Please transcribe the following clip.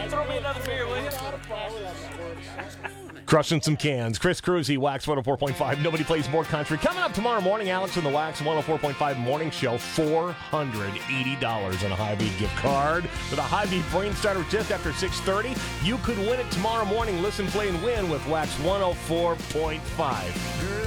Throw me another beer, will you? Crushing some cans. Chris Cruzy, Wax 104.5. Nobody plays more country. Coming up tomorrow morning, Alex in the Wax 104.5 morning show. $480 in a Hy-Vee gift card with a Hy-Vee brain starter just after 6:30. You could win it tomorrow morning. Listen, play, and win with Wax 104.5.